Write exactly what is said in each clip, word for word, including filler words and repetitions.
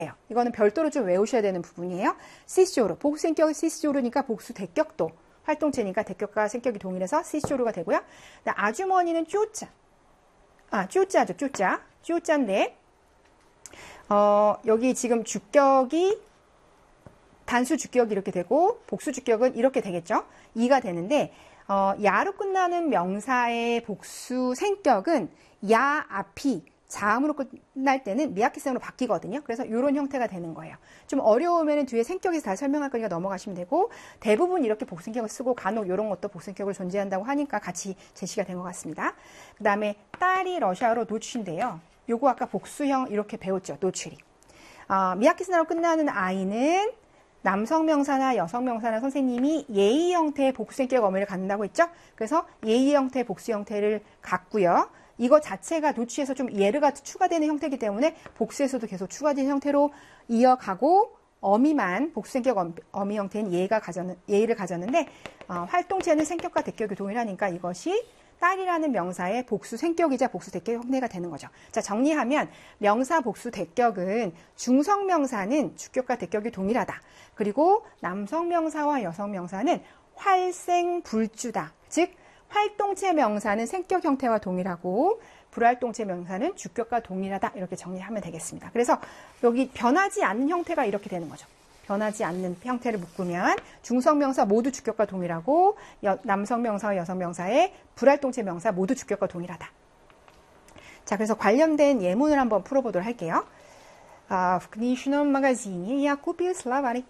이거는 별도로 좀 외우셔야 되는 부분이에요. 시쇼르, 복수 생격이 시쇼르니까 복수 대격도, 활동체니까 대격과 생격이 동일해서 시쇼르가 되고요. 아주머니는 쪼짜, 아 쪼짜죠, 쪼짜, 쪼짜인데 어, 여기 지금 주격이 단수 주격이 이렇게 되고 복수 주격은 이렇게 되겠죠. 이가 되는데 어, 야로 끝나는 명사의 복수 생격은 야 앞이 자음으로 끝날 때는 미야키성으로 바뀌거든요. 그래서 이런 형태가 되는 거예요. 좀 어려우면 뒤에 생격에서 다시 설명할 거니까 넘어가시면 되고 대부분 이렇게 복수생격을 쓰고 간혹 이런 것도 복수생격을 존재한다고 하니까 같이 제시가 된 것 같습니다. 그 다음에 딸이 러시아어로 노출인데요. 요거 아까 복수형 이렇게 배웠죠. 노출이. 어, 미야키성으로 끝나는 아이는 남성 명사나 여성 명사나 선생님이 예의 형태의 복수생격 어미를 갖는다고 했죠. 그래서 예의 형태의 복수 형태를 갖고요. 이거 자체가 도취에서 좀 예르가 추가되는 형태이기 때문에 복수에서도 계속 추가되는 형태로 이어가고 어미만 복수생격 어미 형태인 예가 가졌는, 예의를 가졌는데 어, 활동체는 생격과 대격이 동일하니까 이것이 딸이라는 명사의 복수 생격이자 복수 대격 형태가 되는 거죠. 자, 정리하면 명사 복수 대격은 중성 명사는 주격과 대격이 동일하다. 그리고 남성 명사와 여성 명사는 활생 불주다. 즉 활동체 명사는 생격 형태와 동일하고 불활동체 명사는 주격과 동일하다. 이렇게 정리하면 되겠습니다. 그래서 여기 변하지 않는 형태가 이렇게 되는 거죠. 변하지 않는 형태를 묶으면 중성 명사 모두 주격과 동일하고 여, 남성 명사와 여성 명사의 불활동체 명사 모두 주격과 동일하다. 자, 그래서 관련된 예문을 한번 풀어보도록 할게요. 아, в книжном магазине я купил словарь.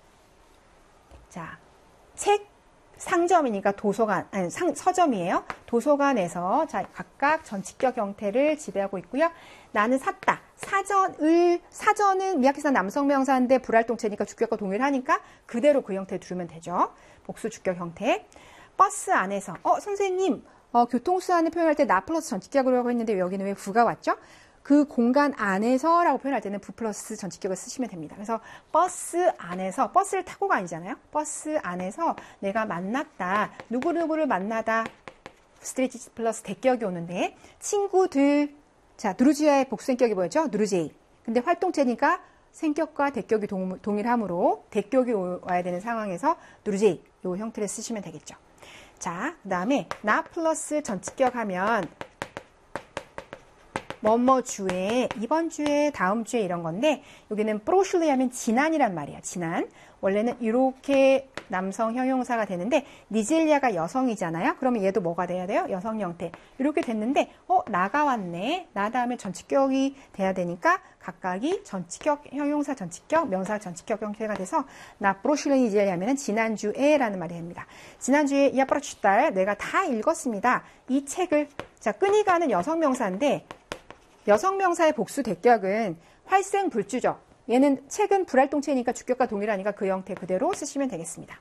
자, 책 상점이니까 도서관, 아니, 상, 서점이에요. 도서관에서 자, 각각 전치격 형태를 지배하고 있고요. 나는 샀다. 사전을, 사전은 미야키산 남성 명사인데 불활동체니까 주격과 동일하니까 그대로 그 형태 두르면 되죠. 복수 주격 형태. 버스 안에서, 어, 선생님, 어, 교통수단을 표현할 때 나 플러스 전치격으로 하고 했는데 여기는 왜 부가 왔죠? 그 공간 안에서 라고 표현할 때는 부 플러스 전치격을 쓰시면 됩니다. 그래서 버스 안에서, 버스를 타고가 아니잖아요. 버스 안에서 내가 만났다. 누구누구를 만나다. 스트레치 플러스 대격이 오는데 친구들, 자, 누르지아의 복수생격이 뭐였죠? 누르제이. 근데 활동체니까 생격과 대격이 동, 동일하므로 대격이 와야 되는 상황에서 누르제이. 요 형태를 쓰시면 되겠죠. 자, 그 다음에 나 플러스 전치격 하면 뭐뭐 주에, 이번 주에, 다음 주에 이런 건데 여기는 프로슐리 하면 지난이란 말이야. 지난. 원래는 이렇게 남성 형용사가 되는데 니젤리아가 여성이잖아요. 그러면 얘도 뭐가 돼야 돼요? 여성 형태. 이렇게 됐는데 어 나가 왔네. 나 다음에 전치격이 돼야 되니까 각각이 전치격 형용사 전치격, 명사 전치격 형태가 돼서 나 프로슐리 니젤리아 하면은 지난주에 라는 말이 됩니다. 지난주에 야 프로슈달 내가 다 읽었습니다. 이 책을 자 끈이 가는 여성 명사인데 여성 명사의 복수 대격은 활생 불주죠. 얘는 책은 불활동체니까 주격과 동일하니까 그 형태 그대로 쓰시면 되겠습니다.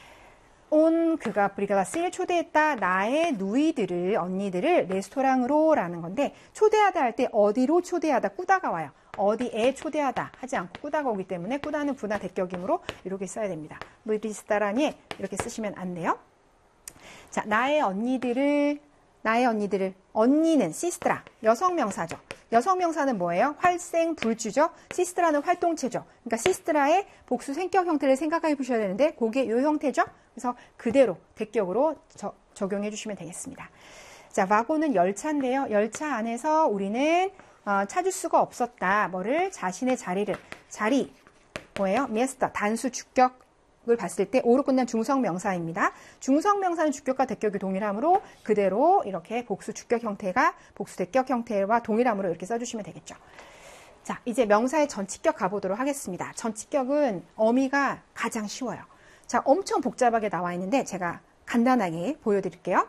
온 그가 브리가라스를 초대했다. 나의 누이들을 언니들을 레스토랑으로 라는 건데 초대하다 할 때 어디로 초대하다 꾸다가 와요. 어디에 초대하다 하지 않고 꾸다가 오기 때문에 꾸다는 부나 대격이므로 이렇게 써야 됩니다. 브리스타라니 이렇게 쓰시면 안 돼요. 자, 나의 언니들을 나의 언니들을 언니는 시스트라 여성 명사죠. 여성 명사는 뭐예요? 활생 불주죠. 시스트라는 활동체죠. 그러니까 시스트라의 복수 생격 형태를 생각해 보셔야 되는데 그게 이 형태죠. 그래서 그대로 대격으로 저, 적용해 주시면 되겠습니다. 자, 와고는 열차인데요. 열차 안에서 우리는 어, 찾을 수가 없었다. 뭐를? 자신의 자리를. 자리 뭐예요? 미에스터 단수 주격 을 봤을 때 오로 끝난 중성 명사입니다. 중성 명사는 주격과 대격이 동일하므로 그대로 이렇게 복수 주격 형태가 복수 대격 형태와 동일하므로 이렇게 써주시면 되겠죠. 자, 이제 명사의 전치격 가보도록 하겠습니다. 전치격은 어미가 가장 쉬워요. 자, 엄청 복잡하게 나와 있는데 제가 간단하게 보여드릴게요.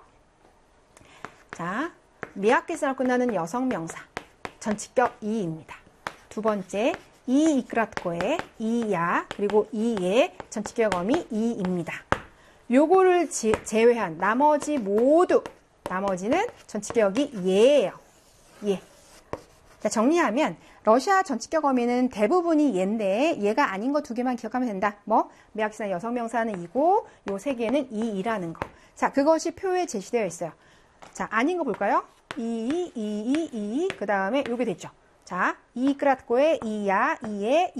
자, 미야키스로 끝나는 여성 명사 전치격 이입니다. 두 번째 이 이크라트코의 이야 그리고 이의 전치격 어미 이입니다. 요거를 지, 제외한 나머지 모두 나머지는 전치격이 예예요. 예. 자, 정리하면 러시아 전치격 어미는 대부분이 예인데 얘가 아닌 거 두 개만 기억하면 된다. 뭐 미야키산 여성 명사는 이고 요 세 개는 이이라는 거. 자, 그것이 표에 제시되어 있어요. 자, 아닌 거 볼까요? 이, 이, 이, 이, 그 다음에 요게 됐죠. 자, 이크라트코의 이야, 이에,